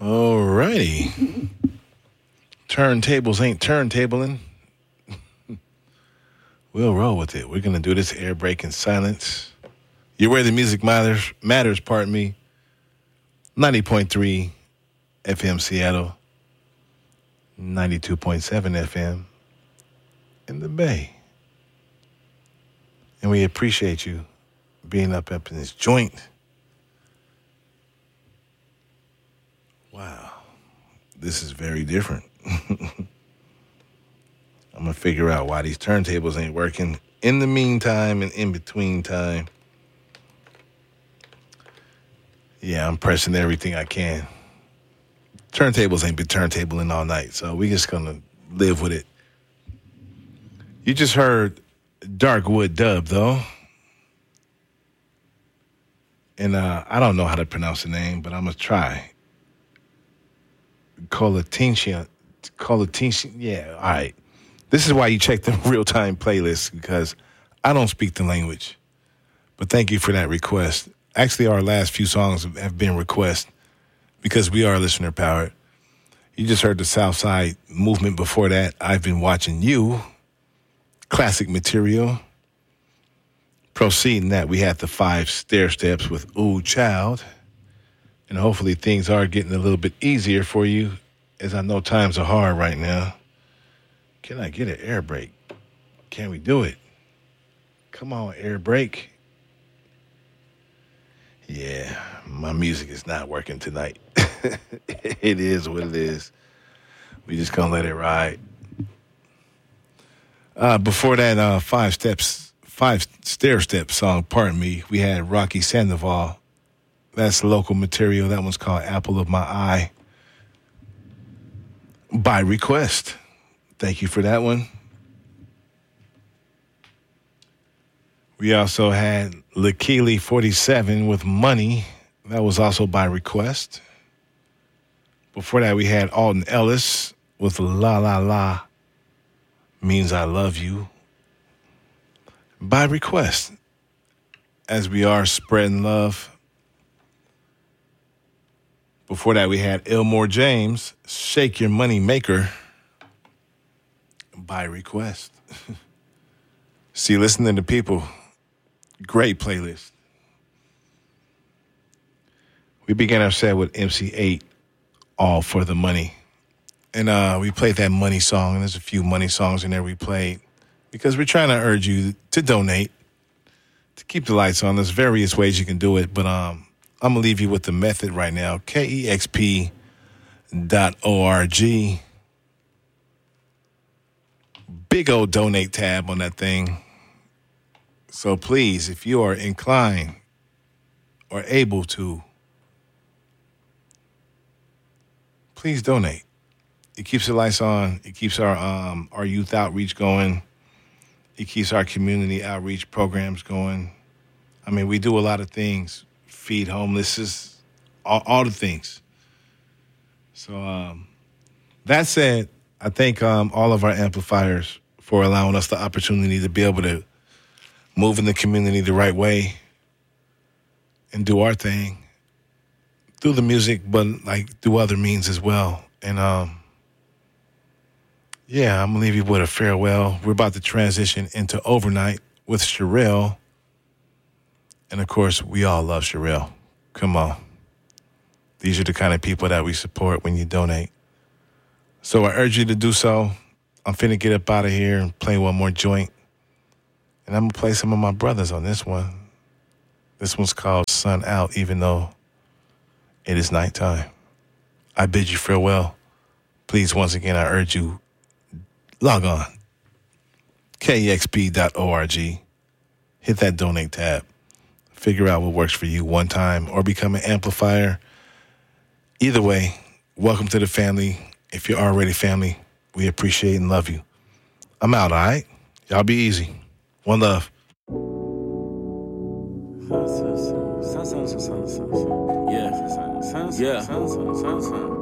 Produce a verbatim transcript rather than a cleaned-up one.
All righty. Turntables ain't turntabling. We'll roll with it. We're going to do this air break in silence. You're where the music matters, matters, pardon me. ninety point three F M Seattle. ninety-two point seven F M in the Bay. And we appreciate you being up up in this joint. Wow. This is very different. I'm going to figure out why these turntables ain't working in the meantime and in between time. Yeah, I'm pressing everything I can. Turntables ain't been turntabling all night, so we just going to live with it. You just heard Darkwood Dub, though. And uh, I don't know how to pronounce the name, but I'm going to try. Colatintia. Colatintia. Yeah, all right. This is why you check the real-time playlist, because I don't speak the language. But thank you for that request. Actually, our last few songs have been requests because we are listener-powered. You just heard the Southside Movement before that. I've Been Watching You. Classic material. Proceeding that, we had the five stair steps with Ooh Child. And hopefully things are getting a little bit easier for you, as I know times are hard right now. Can I get an air break? Can we do it? Come on, air break. Yeah, my music is not working tonight. It is what it is. We just gonna let it ride. Uh, before that, uh, five steps, five stair step song, pardon me, we had Rocky Sandoval. That's local material. That one's called Apple of My Eye. By request. Thank you for that one. We also had Lakili forty-seven with Money. That was also by request. Before that, we had Alton Ellis with La La La Means I Love You. By request. As we are spreading love. Before that, we had Elmore James, Shake Your Money Maker. By request. See, listening to people. Great playlist. We began our set with M C eight, All for the Money. And uh, we played that Money song, and there's a few Money songs in there we played because we're trying to urge you to donate, to keep the lights on. There's various ways you can do it, but um, I'm going to leave you with the method right now, K E X P dot org. Big old donate tab on that thing. So please, if you are inclined or able to, please donate. It keeps the lights on. It keeps our um, our youth outreach going. It keeps our community outreach programs going. I mean, we do a lot of things. Feed homeless, all, all the things. So um, that said, I thank um, all of our amplifiers for allowing us the opportunity to be able to move in the community the right way and do our thing through the music, but like through other means as well. And um, yeah, I'm gonna leave you with a farewell. We're about to transition into overnight with Sherelle. And of course, we all love Sherelle. Come on. These are the kind of people that we support when you donate. So I urge you to do so. I'm finna get up out of here and play one more joint. And I'm going to play some of my brothers on this one. This one's called Sun Out, even though it is nighttime. I bid you farewell. Please, once again, I urge you, log on. K E X P dot org. Hit that donate tab. Figure out what works for you one time or become an amplifier. Either way, welcome to the family. If you're already family, we appreciate and love you. I'm out, all right? Y'all be easy. One love. Yeah. Yeah.